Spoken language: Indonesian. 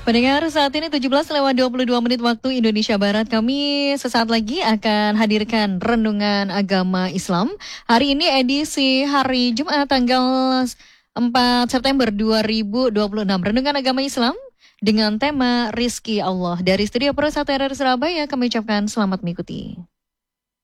Pendengar, saat ini 17:22 waktu Indonesia Barat. Kami sesaat lagi akan hadirkan Renungan Agama Islam. Hari ini edisi hari Jumat tanggal 4 September 2026. Renungan Agama Islam dengan tema Rizki Allah. Dari Studio Pro 1 RRI Surabaya kami ucapkan selamat mengikuti.